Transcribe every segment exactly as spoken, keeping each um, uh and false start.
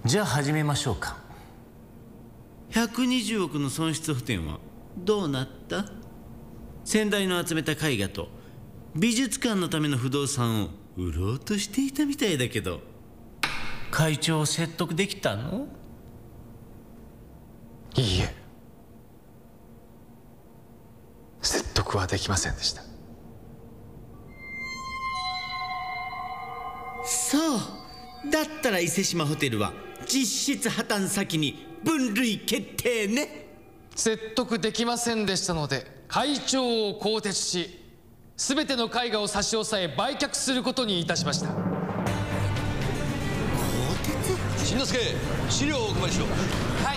じゃあ始めましょうか。 ひゃくにじゅうおくの損失補填はどうなった？先代の集めた絵画と美術館のための不動産を売ろうとしていたみたいだけど。 会長を説得できたの？ いいえ、説得はできませんでした。 そうだったら伊勢志摩ホテルは実質破綻先に分類決定ね。 説得できませんでしたので会長を更迭し、全ての絵画を差し押さえ売却することにいたしました。 新之助、資料をお配りしろ。 はい。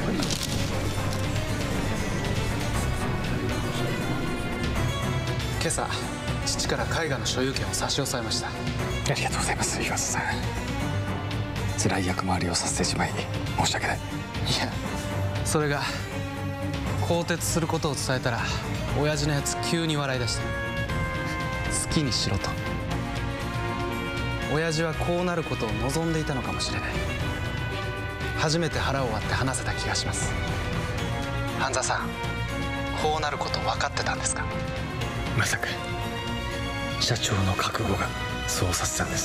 今朝父から絵画の所有権を差し押さえました。ありがとうございます岩佐さん。辛い役回りをさせてしまい申し訳ない。いや、それが更迭することを伝えたら親父のやつ急に笑い出して、好きにしろと。親父はこうなることを望んでいたのかもしれない。初めて腹を割って話せた気がします。半沢さん、こうなること分かってたんですか？まさか社長の覚悟がそうさせたんです。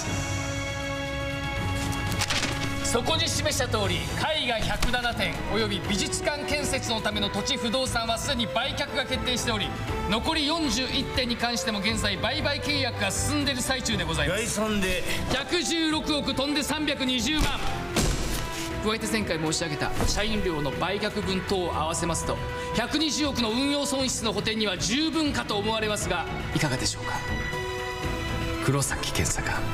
そこに示した通り、絵画ひゃくななてんおよび美術館建設のための土地不動産はすでに売却が決定しており、残りよんじゅういってんに関しても現在売買契約が進んでいる最中でございます。 概算でひゃくじゅうろくおく飛んでさんびゃくにじゅうまん、加えて前回申し上げた社員料の売却分等を合わせますとひゃくにじゅうおくの運用損失の補填には十分かと思われますが、いかがでしょうか？黒崎検査官。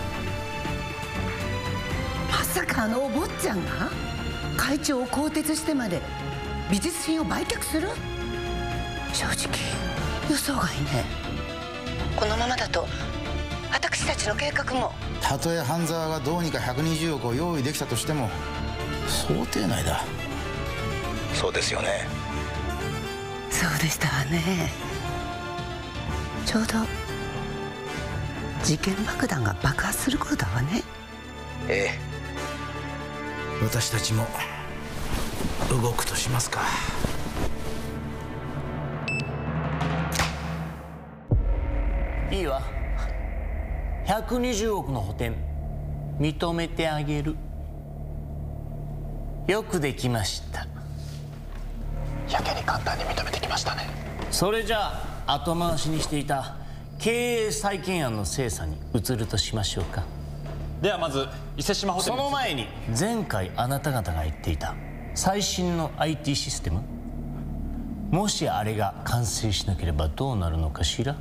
まさかあのお坊ちゃんが会長を更迭してまで美術品を売却する？正直予想外ね。このままだと私たちの計画も。 たとえ半沢がどうにかひゃくにじゅうおくを用意できたとしても想定内だ。 そうですよね。 そうでしたわね。ちょうど事件爆弾が爆発する頃だわね。 ええ。 私たちも動くとしますか。 いいわ。ひゃくにじゅうおくの補填認めてあげる。よくできました。 やけに簡単に認めてきましたね。 それじゃあ後回しにしていた経営再建案の精査に移るとしましょうか。 ではまず伊勢志摩ホテル。 その前に前回あなた方が言っていた最新の アイティー システム、もしあれが完成しなければどうなるのかしら。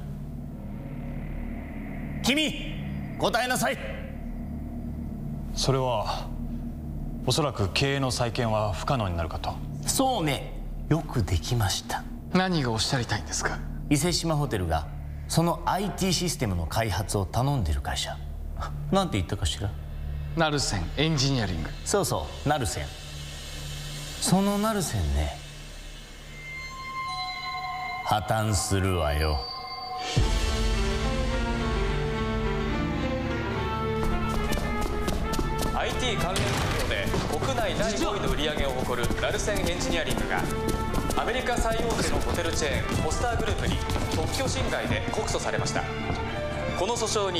君答えなさい。 それはおそらく経営の再建は不可能になるかと。 そうね、よくできました。 何がおっしゃりたいんですか？ 伊勢志摩ホテルがその アイティー システムの開発を頼んでいる会社、なんて言ったかしら。 ナルセンエンジニアリング。 そうそう、ナルセン。そのナルセンね、破綻するわよ。 アイティー 関連企業で国内だいごいの売り上げを誇るナルセンエンジニアリングがアメリカ最大手のホテルチェーンフォスターグループに特許侵害で告訴されました。この訴訟に